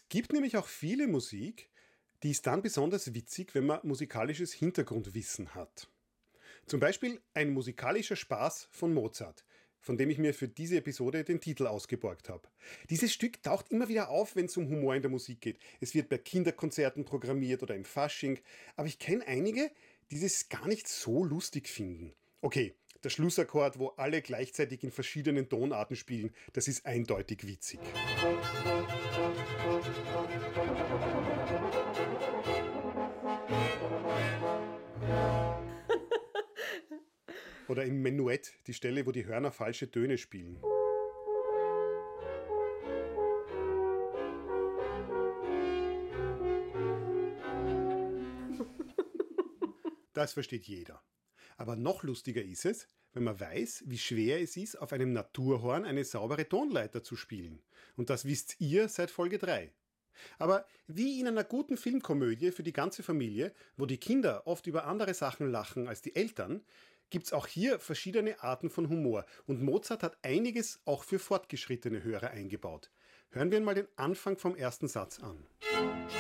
Gibt nämlich auch viele Musik, die ist dann besonders witzig, wenn man musikalisches Hintergrundwissen hat. Zum Beispiel ein musikalischer Spaß von Mozart, von dem ich mir für diese Episode den Titel ausgeborgt habe. Dieses Stück taucht immer wieder auf, wenn es um Humor in der Musik geht. Es wird bei Kinderkonzerten programmiert oder im Fasching, aber ich kenne einige, die es gar nicht so lustig finden. Okay, der Schlussakkord, wo alle gleichzeitig in verschiedenen Tonarten spielen, das ist eindeutig witzig. Oder im Menuett, die Stelle, wo die Hörner falsche Töne spielen. Das versteht jeder. Aber noch lustiger ist es, wenn man weiß, wie schwer es ist, auf einem Naturhorn eine saubere Tonleiter zu spielen. Und das wisst ihr seit Folge 3. Aber wie in einer guten Filmkomödie für die ganze Familie, wo die Kinder oft über andere Sachen lachen als die Eltern, gibt's auch hier verschiedene Arten von Humor. Und Mozart hat einiges auch für fortgeschrittene Hörer eingebaut. Hören wir mal den Anfang vom ersten Satz an.